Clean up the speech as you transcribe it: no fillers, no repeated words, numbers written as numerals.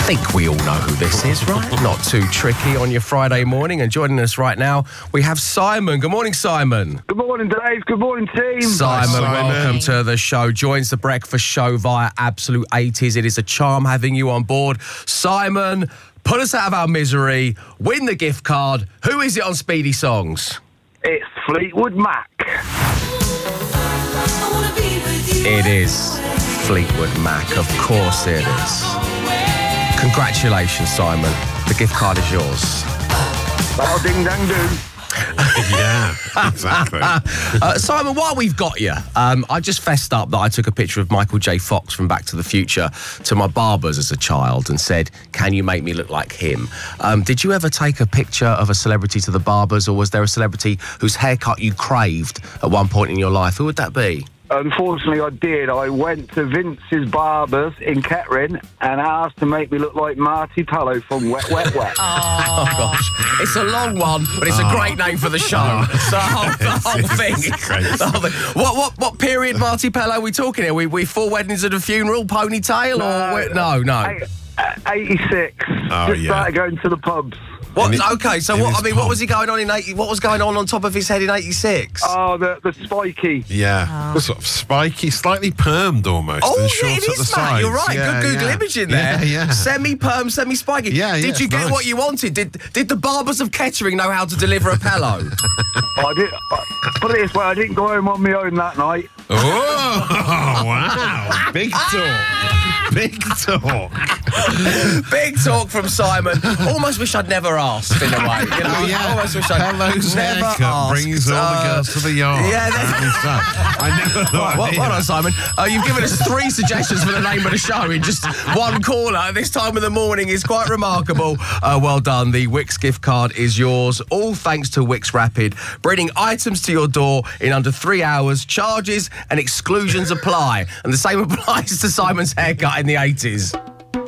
think we all know who this is, right? Not too tricky on your Friday morning. And joining us right now, we have Simon. Good morning, Simon. Good morning, Dave. Good morning, team. Simon, welcome to the show. Joins the breakfast show via Absolute 80s. It is a charm having you on board. Simon, put us out of our misery. Win the gift card. Who is it on Speedy Songs? It's Fleetwood Mac. It is Fleetwood Mac. Of course it is. Congratulations, Simon. The gift card is yours. Oh, ding dang do. Yeah, exactly. Simon, while we've got you, I just fessed up that I took a picture of Michael J. Fox from Back to the Future to my barbers as a child and said, can you make me look like him? Did you ever take a picture of a celebrity to the barbers, or was there a celebrity whose haircut you craved at one point in your life? Who would that be? Unfortunately, I did. I went to Vince's Barbers in Kettering and asked to make me look like Marty Pallo from Wet, Wet, Wet. Oh, gosh. It's a long one, but it's a great name for the show. The whole thing. What period Marty Pello are we talking here? We 4 weddings and a funeral, ponytail, or... No. 86. Just started going to the pubs. What? Okay, so what was he going on in 80? What was going on top of his head in 86? Oh, the spiky. Yeah, sort of spiky, slightly permed almost. Oh, and short it at is, the Matt. sides. You're right. Yeah, Good Google image in there. Yeah. Semi-perm, semi-spiky. Yeah, Did you get nice. what you wanted? Did the Barbers of Kettering know how to deliver a pillow? I did. Put it this way, I didn't go home on my own that night. Oh, wow. Big talk. Big talk. Big talk from Simon. Almost wish I'd never asked, in a way. You know? Yeah. Almost wish I'd Hello's never haircut asked. brings all the girls to the yard. Yeah, I never thought. Well done, Simon. You've given us 3 suggestions for the name of the show in just one caller at this time of the morning. Is quite remarkable. Well done. The Wix gift card is yours. All thanks to Wix Rapid, bringing items to your door in under 3 hours. Charges and exclusions apply. And the same applies to Simon's haircut in the 80s.